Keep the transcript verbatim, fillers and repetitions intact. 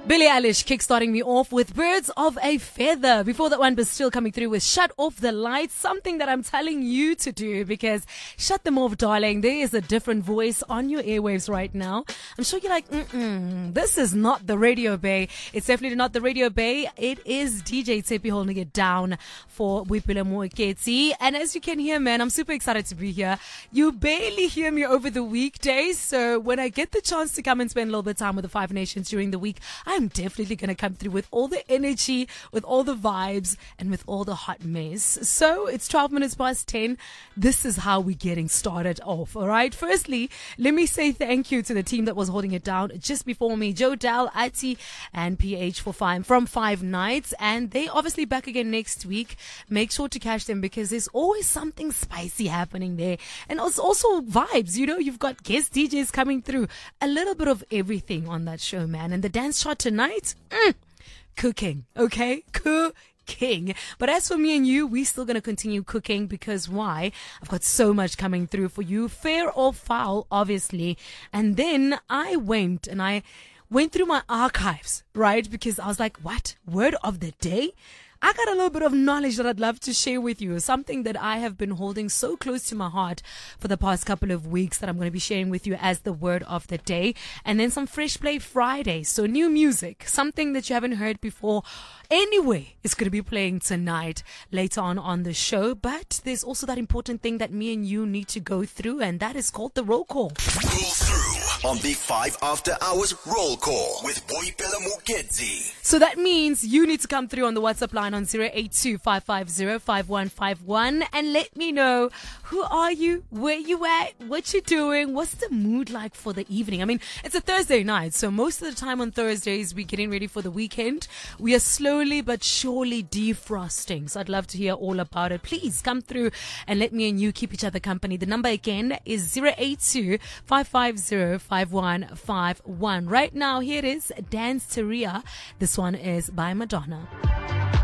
Billie Eilish kickstarting me off with Birds of a Feather. Before that one, but still coming through with Shut Off the Lights, something that I'm telling you to do because shut them off, darling. There is a different voice on your airwaves right now. I'm sure you're like, mm-mm, this is not the Radio Bay. It's definitely not the Radio Bay. It is D J Tshepi holding it down for Boipelo Moeketsi. And as you can hear, man, I'm super excited to be here. You barely hear me over the weekdays. So when I get the chance to come and spend a little bit of time with the Five Nations during the week, I'm definitely going to come through with all the energy, with all the vibes, and with all the hot mess. So it's twelve minutes past ten. This is how we're getting started off, all right? Firstly, let me say thank you to the team that was holding it down just before me, Joe Dal, Ati, and P H for five, from Five Nights. And they obviously back again next week. Make sure to catch them because there's always something spicy happening there. And it's also vibes, you know, you've got guest D Js coming through. A little bit of everything on that show, man. And the dance chart tonight, mm, cooking, okay? Cooking. But as for me and you, we're still going to continue cooking because why? I've got so much coming through for you. Fair or foul, obviously. And then I went and I went through my archives, right? Because I was like, what? Word of the day? I got a little bit of knowledge that I'd love to share with you. Something that I have been holding so close to my heart for the past couple of weeks that I'm going to be sharing with you as the word of the day. And then some Fresh Play Friday. So new music, something that you haven't heard before. Anyway, it's going to be playing tonight later on on the show. But there's also that important thing that me and you need to go through, and that is called the roll call. Roll through on Big Five After Hours Roll Call with Boipelo Moeketsi. So that means you need to come through on the WhatsApp line on zero eight two, five five zero, five one five one and let me know, who are you, where you at, what you doing, what's the mood like for the evening. I mean, it's a Thursday night, so most of the time on Thursdays we're getting ready for the weekend. We are slowly but surely defrosting, so I'd love to hear all about it. Please come through and let me and you keep each other company. The number again is zero eight two, five five zero, five one five one. Right now, here it is, Dance Teria. This one is by Madonna.